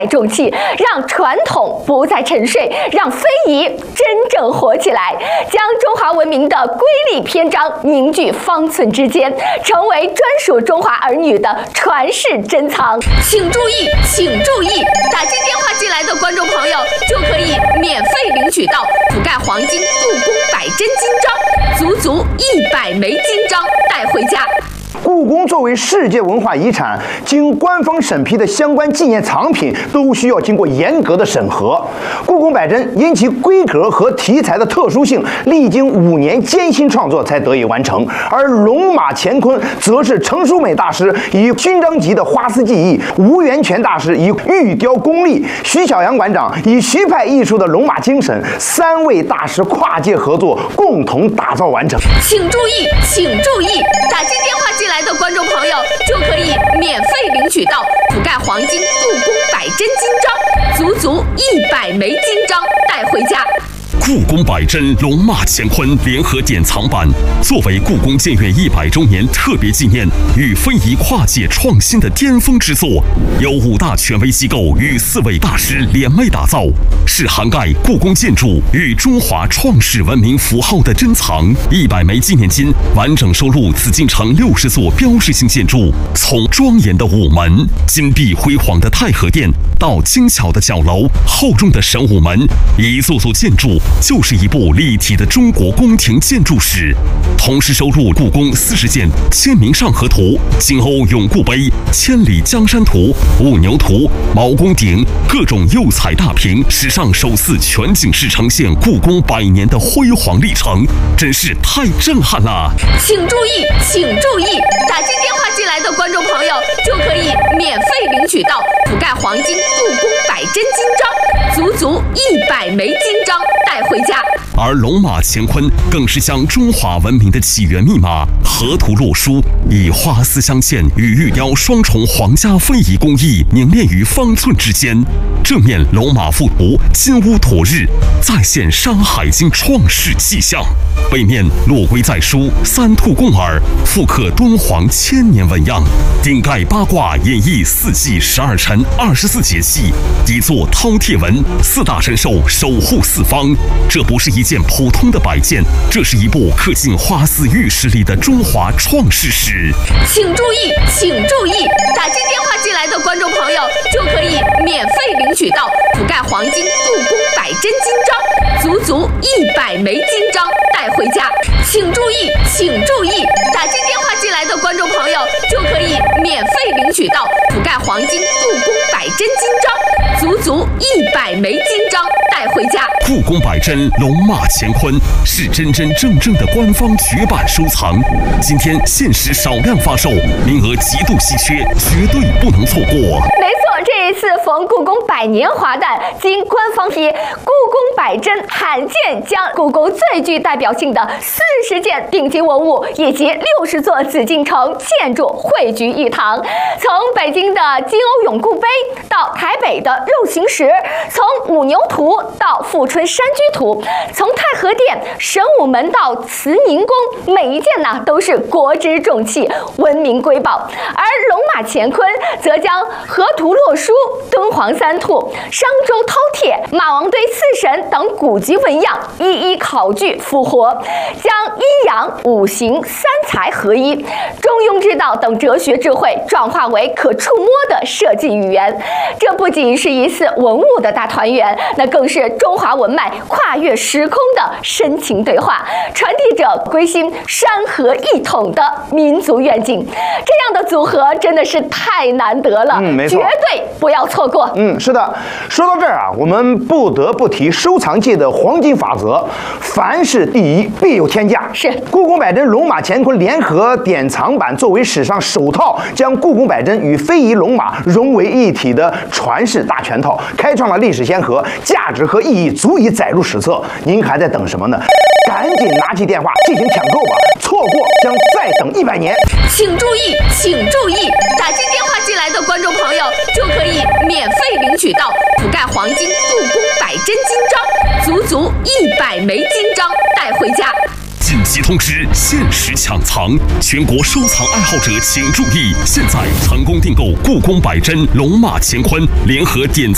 重器，让传统不再沉睡，让非遗真正活起来，将中华文明的瑰丽篇章凝聚方寸之间，成为专属中华儿女的传世珍藏。请注意，请注意，打进电话进来的观众朋友就可以免费领取到覆盖黄金故宫100真金章，足足100枚金章带回家。 故宫作为世界文化遗产，经官方审批的相关纪念藏品都需要经过严格的审核。故宫100真因其规格和题材的特殊性，历经5年艰辛创作才得以完成。而龙马乾坤则是程淑美大师以勋章级的花丝技艺，吴元泉大师以玉雕功力，徐小阳馆长以徐派艺术的龙马精神，3位大师跨界合作，共同打造完成。 请注意，请注意，打进电话进来的观众朋友就可以免费领取到覆盖黄金故宫100真金章，足足100枚金章带回家。 故宫100真龙马乾坤联合典藏版，作为故宫建院100周年特别纪念与非遗跨界创新的巅峰之作，由5大权威机构与4位大师联袂打造，是涵盖故宫建筑与中华创世文明符号的珍藏。100枚纪念金完整收录紫禁城60座标志性建筑，从庄严的午门、金碧辉煌的太和殿到精巧的角楼、厚重的神武门，一座座建筑就是一部立体的中国宫廷建筑史。同时收录故宫40件签名上河图、金瓯永固碑、千里江山图、五牛图、毛公鼎各种釉彩大屏，史上首次全景式呈现故宫100年的辉煌历程，真是太震撼了。 请注意，请注意，打进电话进来的观众朋友就可以免费领取到覆盖黄金故宫100真金章，足足100枚金章带回家。 而龙马乾坤更是将中华文明的起源密码河图洛书，以花丝镶嵌与玉雕双重皇家非遗工艺凝练于方寸之间。正面龙马附图金乌妥日，再现《山海经》创世气象；背面落龟在书3兔共耳，复刻敦煌1000年纹样；顶盖八卦演绎4季12辰24节气，底座饕餮纹4大神兽守护4方。这不是一件普通的摆件，这是一部刻进花丝玉石里的中华创世史。 请注意，请注意，打进电话进来的观众朋友就可以免费领取到覆盖黄金故宫100真金章，足足100枚金章带回家。请注意，请注意，打进电话进来的观众朋友就可以免费领取到覆盖黄金故宫100真金章，足足100枚金章带回家。 故宫100真龙马乾坤是真真正正的官方绝版收藏，今天限时少量发售，名额极度稀缺，绝对不能错过。 没错，这一次逢故宫100年华诞，经官方批，故宫100真罕见将故宫最具代表性的40件顶级文物以及60座紫禁城建筑汇聚一堂。从北京的金瓯永固碑到台北的肉形石，从五牛图到富春山居图，从太和殿、神武门到慈宁宫，每一件都是国之重器，文明瑰宝。而龙马乾坤则将河图洛书、敦煌3兔、商周饕餮、马王堆4神等古籍纹样一一考据复活，将阴阳、五行、3才合一、中庸之道等哲学智慧转化为可触摸的设计语言。这不仅是一次文物的大团圆，那更是中华文脉跨越时空的深情对话，传递着归心山河一统的民族愿景。这样的组合真的是太难得了， 没错， 绝对不要错过。 是的。说到这儿我们不得不提收藏界的黄金法则：凡事第一，必有天价。 是故宫100真龙马乾坤联合典藏版作为史上首套将故宫100真与非遗龙马融为一体的传世大全套，开创了历史先河，价值和意义足以载入史册。您还在等什么呢？赶紧拿起电话进行抢购吧，错过将再等100年。 请注意，请注意，打进电话进来的观众朋友就可以免费领取到覆盖黄金故宫100真金章，足足100枚金章带回家。 紧急通知，限时抢藏，全国收藏爱好者请注意！现在成功订购故宫100真龙马乾坤联合典藏